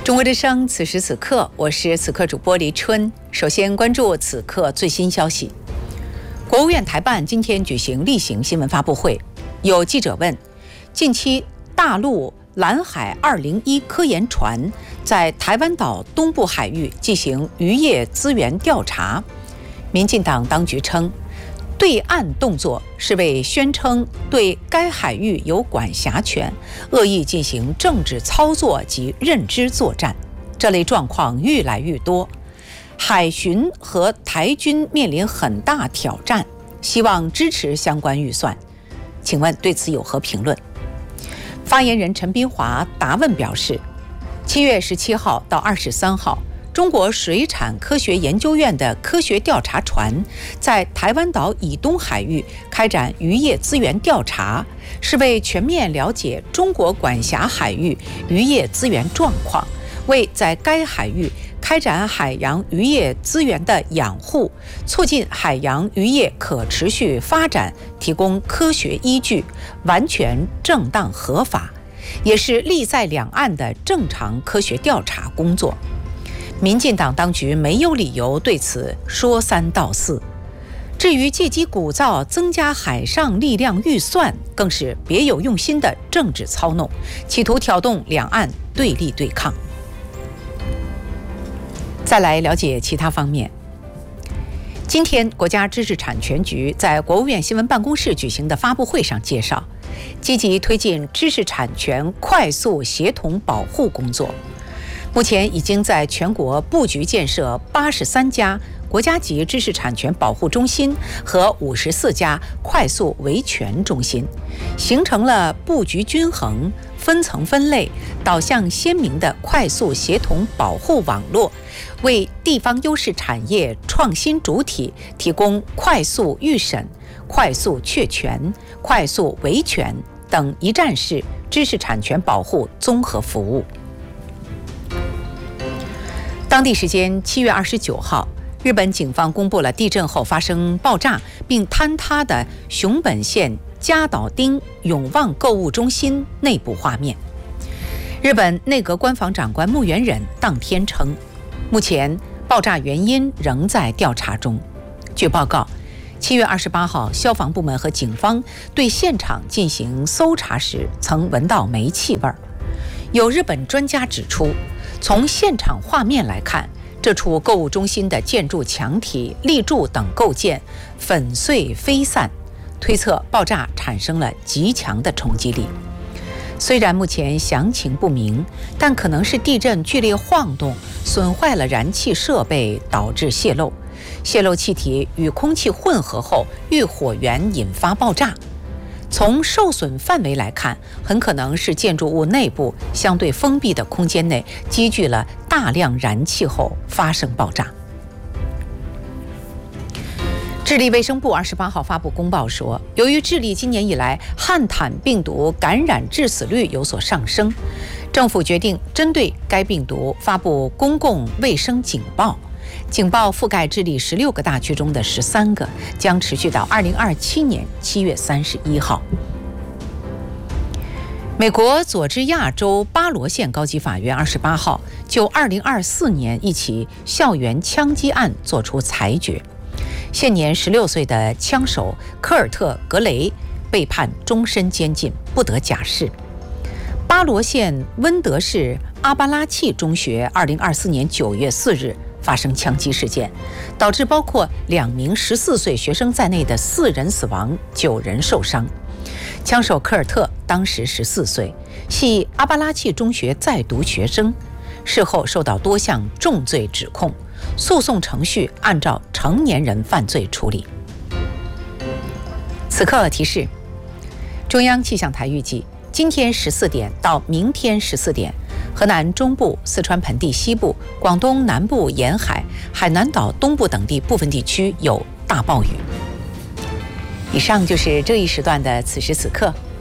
中国之声，此时此刻，我是此刻主播黎春。首先关注此刻最新消息。国务院台办今天举行例行新闻发布会，有记者问：近期大陆蓝海201科研船在台湾岛东部海域进行渔业资源调查，民进党当局称，对岸动作是为宣称对该海域有管辖权，恶意进行政治操作及认知作战。这类状况越来越多，海巡和台军面临很大挑战，希望支持相关预算。请问对此有何评论？发言人陈斌华答问表示，7月17号到23号，中国水产科学研究院的科学调查船在台湾岛以东海域开展渔业资源调查，是为全面了解中国管辖海域渔业资源状况，为在该海域开展海洋渔业资源的养护，促进海洋渔业可持续发展提供科学依据，完全正当合法，也是利在两岸的正常科学调查工作。民进党当局没有理由对此说三道四。至于借机鼓噪增加海上力量预算，更是别有用心的政治操弄，企图挑动两岸对立对抗。再来了解其他方面。今天，国家知识产权局在国务院新闻办公室举行的发布会上介绍，积极推进知识产权快速协同保护工作。目前已经在全国布局建设83家国家级知识产权保护中心和54家快速维权中心，形成了布局均衡、分层分类、导向鲜明的快速协同保护网络，为地方优势产业创新主体提供快速预审、快速确权、快速维权等一站式知识产权保护综合服务。当地时间7月29号，日本警方公布了地震后发生爆炸并坍塌的熊本县加岛町永旺购物中心内部画面。日本内阁官房长官木原忍当天称，目前爆炸原因仍在调查中。据报告，7月28号，消防部门和警方对现场进行搜查时，曾闻到煤气味儿。有日本专家指出，从现场画面来看，这处购物中心的建筑墙体、立柱等构件粉碎飞散，推测爆炸产生了极强的冲击力。虽然目前详情不明，但可能是地震剧烈晃动损坏了燃气设备，导致泄漏。泄漏气体与空气混合后遇火源引发爆炸。从受损范围来看，很可能是建筑物内部相对封闭的空间内积聚了大量燃气后发生爆炸。智利卫生部28号发布公报说，由于智利今年以来汉坦病毒感染致死率有所上升，政府决定针对该病毒发布公共卫生警报。警报覆盖智利16个大区中的13个，将持续到2027年7月31号。美国佐治亚州巴罗县高级法院28号就2024年一起校园枪击案作出裁决，现年16岁的枪手科尔特·格雷被判终身监禁，不得假释。巴罗县温德市阿巴拉契中学2024年9月4日发生枪击事件，导致包括2名14岁学生在内的4人死亡，9人受伤。枪手科尔特当时14岁，系阿巴拉契中学在读学生，事后受到多项重罪指控，诉讼程序按照成年人犯罪处理。此刻提示，中央气象台预计今天14点到明天14点，河南中部、四川盆地西部、广东南部沿海、海南岛东部等地部分地区有大暴雨。以上就是这一时段的此时此刻，